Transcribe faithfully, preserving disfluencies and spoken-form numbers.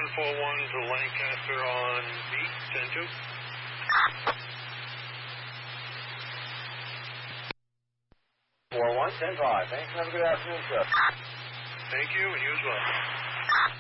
one four one to Lancaster on beat, ten two. four one, ten five. Thanks, have a good afternoon, sir. Thank you, and you as well.